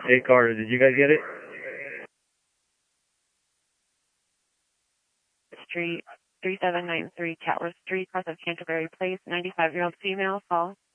Hey, Carter, did you guys get it? Street, 3793 Catworth Street, north of Canterbury Place, 95-year-old female, call.